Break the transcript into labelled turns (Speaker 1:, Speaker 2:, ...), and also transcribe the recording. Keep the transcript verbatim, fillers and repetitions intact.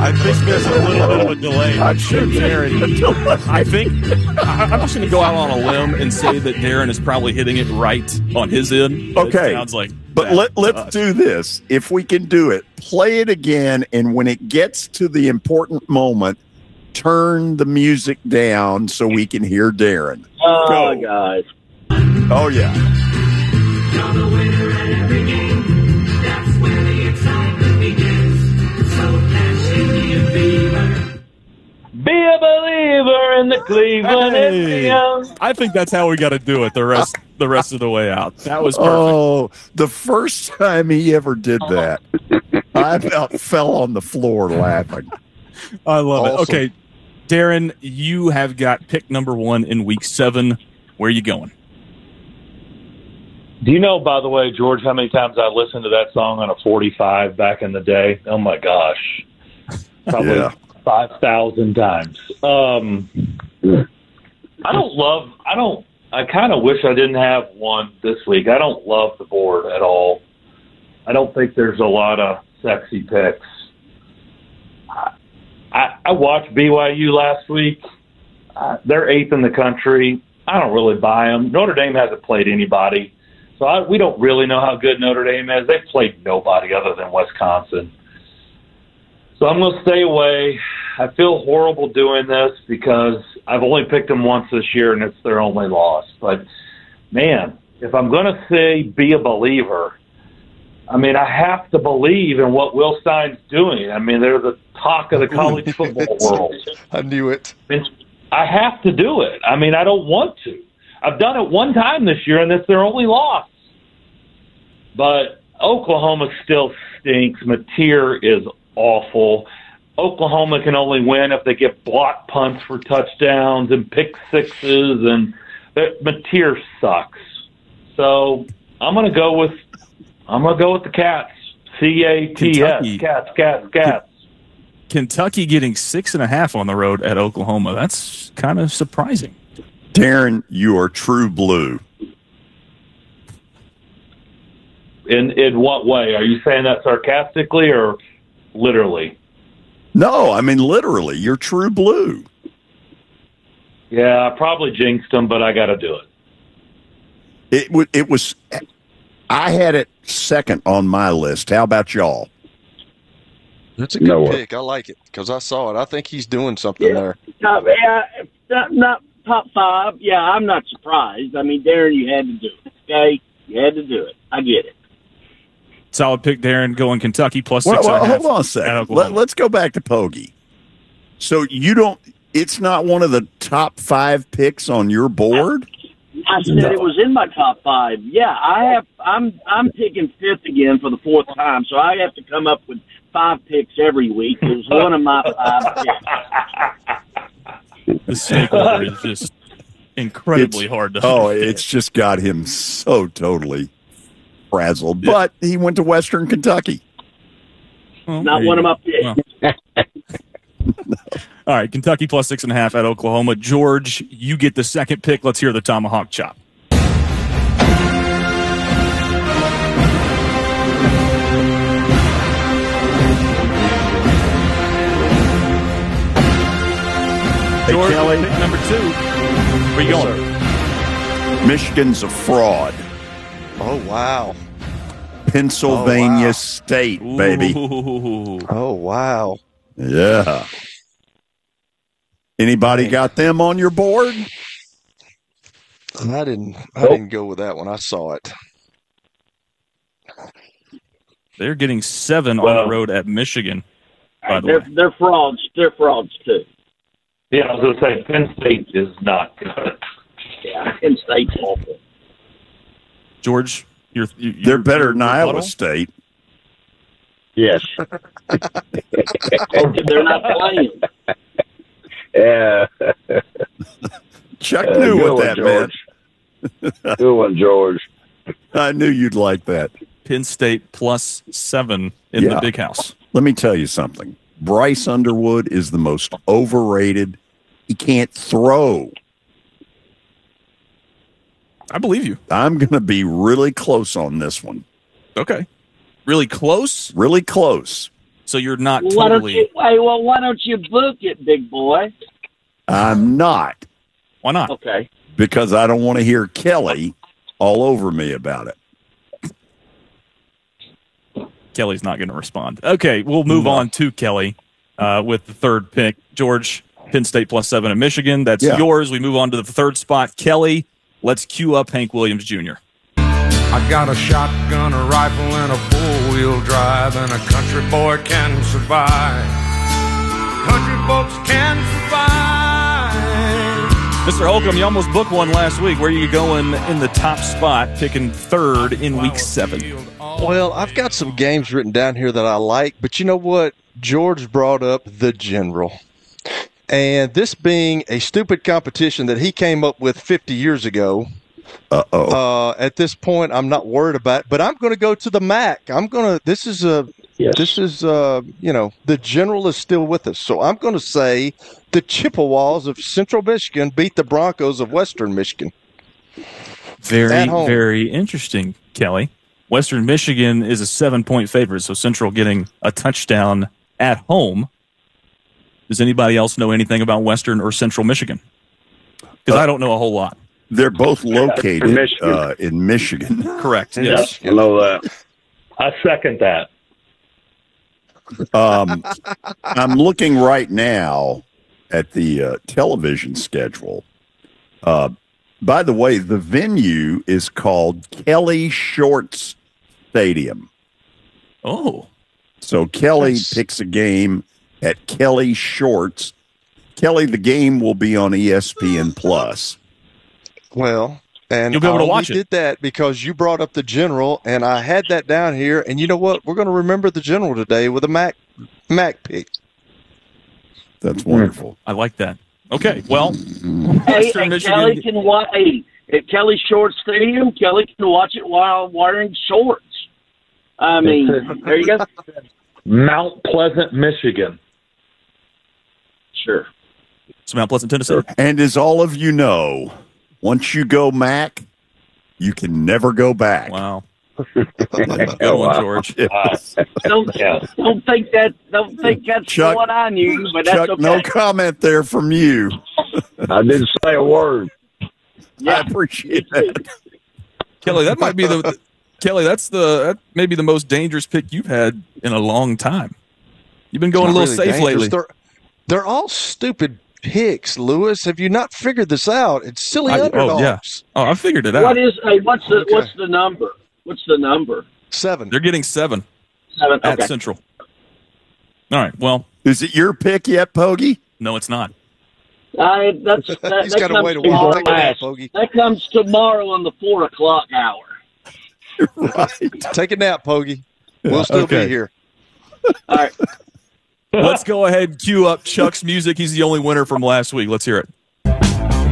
Speaker 1: I think there's a little bit of a delay. I'm sure Darren. I think I, I'm just going to go out on a limb and say that Darren is probably hitting it right on his end.
Speaker 2: Okay,
Speaker 1: it sounds like.
Speaker 2: But let let's do this. If we can do it, play it again, and when it gets to the important moment, turn the music down so we can hear Darren.
Speaker 3: Oh,
Speaker 2: go.
Speaker 3: guys.
Speaker 2: Oh yeah.
Speaker 4: You're the winner at every game. That's where the excitement begins. So dash into your fever.
Speaker 3: Be a believer in the Cleveland
Speaker 1: Hey.
Speaker 3: Indians.
Speaker 1: I think that's how we got to do it the rest the rest of the way out. That was perfect.
Speaker 2: Oh, the first time he ever did that, I about fell on the floor laughing.
Speaker 1: I love
Speaker 2: Awesome.
Speaker 1: it. Okay, Darren, you have got pick number one in week seven. Where are you going?
Speaker 3: Do you know, by the way, George, how many times I listened to that song on a forty-five back in the day? Oh, my gosh. Probably
Speaker 2: Yeah.
Speaker 3: five thousand times. Um, I don't love, I don't, I kind of wish I didn't have one this week. I don't love the board at all. I don't think there's a lot of sexy picks. I, I, I watched B Y U last week. Uh, they're eighth in the country. I don't really buy them. Notre Dame hasn't played anybody. So I, we don't really know how good Notre Dame is. They've played nobody other than Wisconsin. So I'm going to stay away. I feel horrible doing this because I've only picked them once this year, and it's their only loss. But, man, if I'm going to say be a believer, I mean, I have to believe in what Will Stein's doing. I mean, they're the talk of the college football world.
Speaker 5: I knew it.
Speaker 3: And I have to do it. I mean, I don't want to. I've done it one time this year, and it's their only loss. But Oklahoma still stinks. Mateer is awful. Oklahoma can only win if they get block punts for touchdowns and pick sixes, and Mateer sucks. So I'm going to go with I'm going to go with the Cats. C A T S.
Speaker 1: Kentucky.
Speaker 3: Cats, Cats, Cats.
Speaker 1: Kentucky getting six and a half on the road at Oklahoma. That's kind of surprising.
Speaker 2: Darren, you are true blue.
Speaker 3: In in what way? Are you saying that sarcastically or literally?
Speaker 2: No, I mean literally. You're true blue.
Speaker 3: Yeah, I probably jinxed them, but I got to do it.
Speaker 2: It w- it was. I had it second on my list. How about y'all?
Speaker 5: That's a good
Speaker 3: No.
Speaker 5: pick. I like it because I saw it. I think he's doing something
Speaker 3: Yeah.
Speaker 5: there.
Speaker 3: Not, yeah, not, not top five. Yeah, I'm not surprised. I mean, Darren, you had to do it. Okay, you had to do it. I get it.
Speaker 1: Solid pick, Darren, going Kentucky plus
Speaker 2: Well,
Speaker 1: six and
Speaker 2: well,
Speaker 1: a half.
Speaker 2: hold on a
Speaker 1: at
Speaker 2: second.
Speaker 1: Oklahoma.
Speaker 2: Let, let's go back to Poggi. So you don't. It's not one of the top five picks on your board.
Speaker 3: I said it was in my top five. Yeah, I have. I'm I'm picking fifth again for the fourth time, so I have to come up with five picks every week. It was one of my five picks.
Speaker 1: The snake order is just incredibly
Speaker 2: It's-
Speaker 1: hard to
Speaker 2: Oh,
Speaker 1: understand.
Speaker 2: it's just got him so totally frazzled. But he went to Western Kentucky.
Speaker 1: Well,
Speaker 3: Not
Speaker 1: there
Speaker 3: one
Speaker 1: you
Speaker 3: of
Speaker 1: go.
Speaker 3: my picks.
Speaker 1: Well. All right, Kentucky plus six and a half at Oklahoma. George, you get the second pick. Let's hear the tomahawk chop.
Speaker 2: Hey,
Speaker 1: George,
Speaker 2: Kelly.
Speaker 1: pick number two. Where you going?
Speaker 2: Michigan's a fraud.
Speaker 5: Oh, wow.
Speaker 2: Pennsylvania
Speaker 5: Oh, wow.
Speaker 2: State, baby.
Speaker 1: Ooh.
Speaker 5: Oh, wow.
Speaker 2: Yeah. Anybody got them on your board?
Speaker 5: I didn't I didn't go with that one. I saw it.
Speaker 1: They're getting seven on
Speaker 3: Well,
Speaker 1: the road at Michigan, by the
Speaker 3: They're
Speaker 1: way.
Speaker 3: they're frauds. They're frauds too. Yeah, I was going to say Penn State is not good. Yeah, Penn State's awful.
Speaker 1: George, you're, you're
Speaker 2: They're better than
Speaker 1: your
Speaker 2: Iowa
Speaker 1: rebuttal?
Speaker 2: State.
Speaker 3: Yes. They're not playing.
Speaker 6: Yeah.
Speaker 2: Chuck
Speaker 6: Uh,
Speaker 2: knew
Speaker 6: good
Speaker 2: what
Speaker 6: one,
Speaker 2: that
Speaker 6: George. Good one, George.
Speaker 2: meant. I knew you'd like that.
Speaker 1: Penn State plus seven in
Speaker 2: Yeah.
Speaker 1: the big house.
Speaker 2: Let me tell you something. Bryce Underwood is the most overrated. He can't throw.
Speaker 1: I believe you.
Speaker 2: I'm going to be really close on this one.
Speaker 1: Okay. Really close?
Speaker 2: Really close.
Speaker 1: so you're not
Speaker 7: Why don't
Speaker 1: totally.
Speaker 7: you? Hey, well, why don't you book it, big boy?
Speaker 2: I'm not,
Speaker 1: Why not?
Speaker 7: Okay.
Speaker 2: because I don't want to hear Kelly all over me about it.
Speaker 1: Kelly's not going to respond. Okay, we'll move
Speaker 2: No.
Speaker 1: on to Kelly uh, with the third pick. George, Penn State plus seven in Michigan. That's
Speaker 2: Yeah.
Speaker 1: yours. We move on to the third spot. Kelly, let's cue up Hank Williams Junior
Speaker 8: I got a shotgun, a rifle, and a four-wheel drive, and a country boy can survive. Country folks can survive.
Speaker 1: Mister Holcomb, you almost booked one last week. Where are you going in the top spot, picking third in week seven?
Speaker 5: Well, I've got some games written down here that I like, but you know what? George brought up the General. And this being a stupid competition that he came up with fifty years ago,
Speaker 2: Uh-oh.
Speaker 5: uh, at this point, I'm not worried about it. But I'm going to go to the M A C. I'm going to. This is a.
Speaker 6: Yes.
Speaker 5: This is uh, you know, the General is still with us, so I'm going to say the Chippewas of Central Michigan beat the Broncos of Western Michigan.
Speaker 1: Very,
Speaker 5: At home.
Speaker 1: very interesting, Kelly. Western Michigan is a seven-point favorite, so Central getting a touchdown at home. Does anybody else know anything about Western or Central Michigan? Because I don't know a whole lot.
Speaker 2: They're both located
Speaker 6: In Michigan.
Speaker 2: uh, in Michigan.
Speaker 1: Correct. Yes.
Speaker 6: I know that.
Speaker 3: I second that.
Speaker 2: Um, I'm looking right now at the uh, television schedule. Uh, by the way, the venue is called Kelly Shorts Stadium.
Speaker 1: Oh,
Speaker 2: So Kelly
Speaker 5: Nice.
Speaker 2: picks a game at Kelly Shorts. Kelly, the game will be on E S P N Plus.
Speaker 5: Well, and
Speaker 1: You'll be able
Speaker 5: I
Speaker 1: to
Speaker 5: only
Speaker 1: watch it.
Speaker 5: did that because you brought up the General, and I had that down here. And you know what? We're going to remember the General today with a Mac Mac pick.
Speaker 2: That's wonderful.
Speaker 1: I like that. Okay, well,
Speaker 7: Hey,
Speaker 1: Western
Speaker 7: and
Speaker 1: Michigan.
Speaker 7: Kelly can watch. Hey, at Kelly Short Stadium, Kelly can watch it while wearing shorts. I mean, there you go.
Speaker 3: Mount Pleasant, Michigan.
Speaker 7: Sure.
Speaker 1: It's Mount Pleasant, Tennessee.
Speaker 2: And as all of you know, once you go Mac, you can never go back.
Speaker 1: Wow. Good one, George.
Speaker 2: Yes.
Speaker 7: Don't
Speaker 3: Yeah.
Speaker 7: don't think that don't think that's
Speaker 2: Chuck-
Speaker 7: what I knew, but that's
Speaker 2: Chuck,
Speaker 7: okay.
Speaker 2: no comment there from you.
Speaker 6: I didn't say a word.
Speaker 2: I
Speaker 7: Yeah.
Speaker 2: appreciate that.
Speaker 1: Kelly, that might be the Kelly. That's the that may be the most dangerous pick you've had in a long time. You've been going a
Speaker 5: Not
Speaker 1: little
Speaker 5: really
Speaker 1: safe
Speaker 5: dangerous.
Speaker 1: lately.
Speaker 5: They're, they're all stupid picks, Lewis. Have you not figured this out? It's silly
Speaker 1: I- oh,
Speaker 5: underdogs.
Speaker 1: yeah. Oh, I figured it out.
Speaker 7: What is? Hey, what's the
Speaker 5: Okay.
Speaker 7: what's the number? What's the number?
Speaker 5: Seven.
Speaker 1: They're getting seven
Speaker 7: Seven.
Speaker 1: at
Speaker 7: Okay.
Speaker 1: Central. All right. Well,
Speaker 2: Is it your pick yet, Pogie?
Speaker 1: no, it's not.
Speaker 7: I, that's that,
Speaker 5: He's
Speaker 7: that
Speaker 5: got to
Speaker 7: comes
Speaker 5: wait a while.
Speaker 7: tomorrow.
Speaker 5: Take a nap, Bogey.
Speaker 7: That comes tomorrow in the four o'clock hour.
Speaker 2: Right.
Speaker 5: Take a nap, Pogey. We'll still
Speaker 1: Okay.
Speaker 5: be here.
Speaker 7: All right.
Speaker 1: Let's go ahead and cue up Chuck's music. He's the only winner from last week. Let's hear it.